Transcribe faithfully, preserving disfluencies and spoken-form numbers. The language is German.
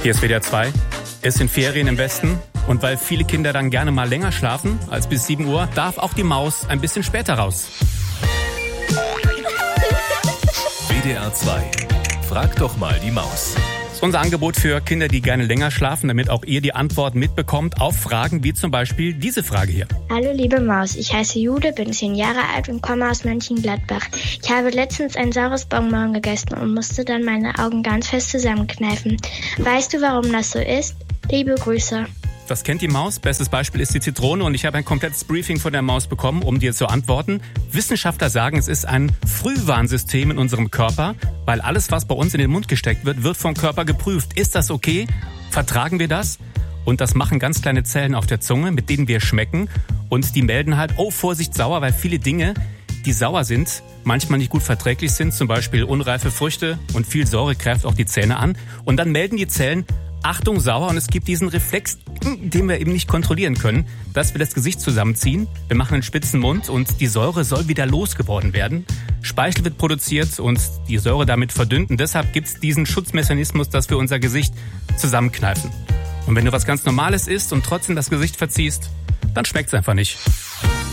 Hier ist W D R zwei. Es sind Ferien im Westen. Und weil viele Kinder dann gerne mal länger schlafen als bis sieben Uhr, darf auch die Maus ein bisschen später raus. W D R zwei. Frag doch mal die Maus. Das ist unser Angebot für Kinder, die gerne länger schlafen, damit auch ihr die Antwort mitbekommt auf Fragen wie zum Beispiel diese Frage hier. Hallo liebe Maus, ich heiße Jude, bin zehn Jahre alt und komme aus Mönchengladbach. Ich habe letztens ein saures Bonbon gegessen und musste dann meine Augen ganz fest zusammenkneifen. Weißt du, warum das so ist? Liebe Grüße. Das kennt die Maus. Bestes Beispiel ist die Zitrone und ich habe ein komplettes Briefing von der Maus bekommen, um dir zu antworten. Wissenschaftler sagen, es ist ein Frühwarnsystem in unserem Körper, weil alles, was bei uns in den Mund gesteckt wird, wird vom Körper geprüft. Ist das okay? Vertragen wir das? Und das machen ganz kleine Zellen auf der Zunge, mit denen wir schmecken. Und die melden halt, oh Vorsicht, sauer, weil viele Dinge, die sauer sind, manchmal nicht gut verträglich sind. Zum Beispiel unreife Früchte und viel Säure greift auch die Zähne an. Und dann melden die Zellen, Achtung, sauer, und es gibt diesen Reflex, den wir eben nicht kontrollieren können, dass wir das Gesicht zusammenziehen. Wir machen einen spitzen Mund und die Säure soll wieder losgeworden werden. Speichel wird produziert und die Säure damit verdünnt. Und deshalb gibt es diesen Schutzmechanismus, dass wir unser Gesicht zusammenkneifen. Und wenn du was ganz Normales isst und trotzdem das Gesicht verziehst, dann schmeckt's einfach nicht.